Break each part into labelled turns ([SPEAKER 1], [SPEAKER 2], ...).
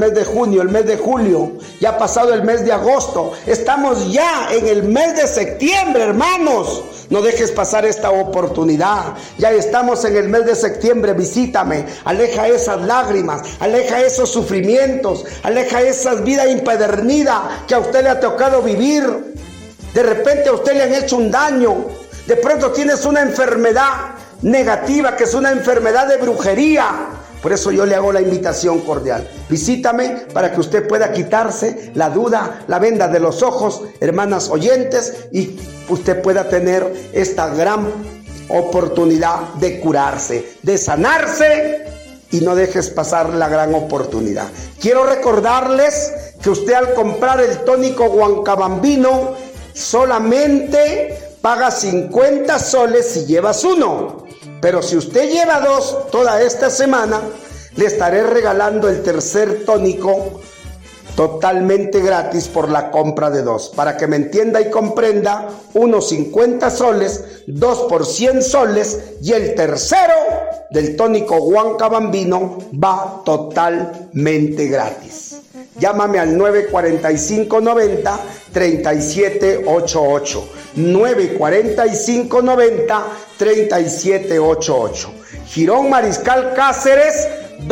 [SPEAKER 1] mes de junio, el mes de julio, ya ha pasado el mes de agosto, estamos ya en el mes de septiembre, hermanos. No dejes pasar esta oportunidad. Ya estamos en el mes de septiembre. Visítame. Aleja esas lágrimas. Aleja esos sufrimientos. Aleja esa vida empedernida que a usted le ha tocado vivir. De repente a usted le han hecho un daño. De pronto tienes una enfermedad negativa, que es una enfermedad de brujería. Por eso yo le hago la invitación cordial. Visítame para que usted pueda quitarse la duda, la venda de los ojos, hermanas oyentes, y usted pueda tener esta gran oportunidad de curarse, de sanarse, y no dejes pasar la gran oportunidad. Quiero recordarles que usted, al comprar el tónico Huancabambino, solamente paga 50 soles si llevas uno. Pero si usted lleva dos toda esta semana, le estaré regalando el tercer tónico totalmente gratis por la compra de dos. Para que me entienda y comprenda, uno 50 soles, dos por 100 soles, y el tercero del tónico Huancabambino va totalmente gratis. Llámame al 945-90-3788. 945-90-3788. Girón Mariscal Cáceres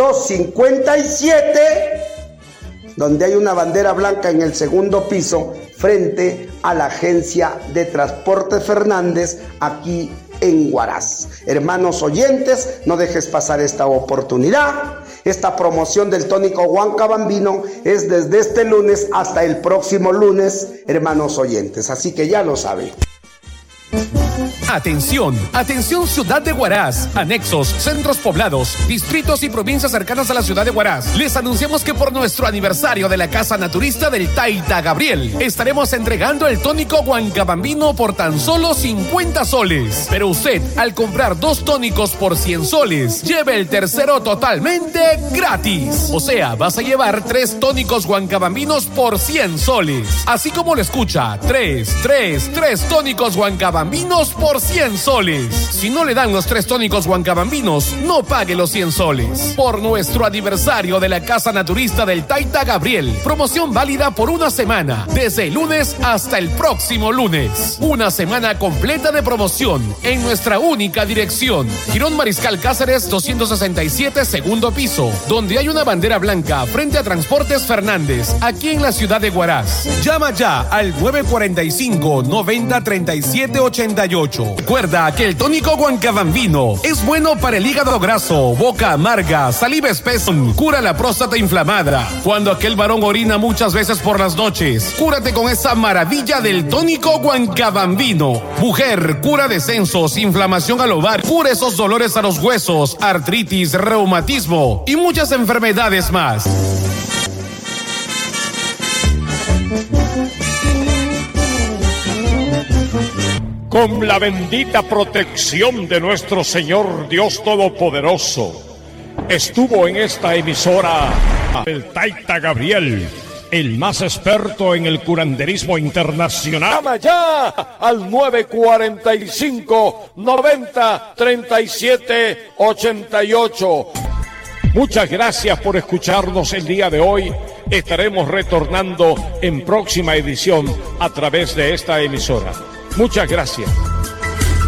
[SPEAKER 1] 257, donde hay una bandera blanca en el segundo piso, frente a la agencia de Transporte Fernández, aquí en Huaraz. Hermanos oyentes, no dejes pasar esta oportunidad. Esta promoción del tónico Huancabambino es desde este lunes hasta el próximo lunes, hermanos oyentes. Así que ya lo saben.
[SPEAKER 2] Atención, atención ciudad de Huaraz, anexos, centros poblados, distritos y provincias cercanas a la ciudad de Huaraz. Les anunciamos que por nuestro aniversario de la Casa Naturista del Taita Gabriel, estaremos entregando el tónico Huancabambino por tan solo 50 soles. Pero usted, al comprar dos tónicos por 100 soles, lleve el tercero totalmente gratis. O sea, vas a llevar 3 tónicos Huancabambinos por 100 soles. Así como lo escucha, 3 tónicos Huancabambinos por 100 soles. Si no le dan los 3 tónicos Huancabambinos, no pague los 100 soles. Por nuestro aniversario de la Casa Naturista del Taita Gabriel, promoción válida por una semana, desde el lunes hasta el próximo lunes. Una semana completa de promoción en nuestra única dirección, Girón Mariscal Cáceres 267, segundo piso, donde hay una bandera blanca frente a Transportes Fernández, aquí en la ciudad de Huaraz. Llama ya al 945-90-3788. Recuerda que el tónico Huancabambino es bueno para el hígado graso, boca amarga, saliva espesa, cura la próstata inflamada. Cuando aquel varón orina muchas veces por las noches, cúrate con esa maravilla del tónico Huancabambino. Mujer, cura descensos, inflamación al ovario, cura esos dolores a los huesos, artritis, reumatismo y muchas enfermedades más.
[SPEAKER 3] Con la bendita protección de nuestro Señor Dios Todopoderoso, estuvo en esta emisora el Taita Gabriel, el más experto en el curanderismo internacional. Llama ya al 945-90-3788. Muchas gracias por escucharnos el día de hoy. Estaremos retornando en próxima edición a través de esta emisora. Muchas gracias.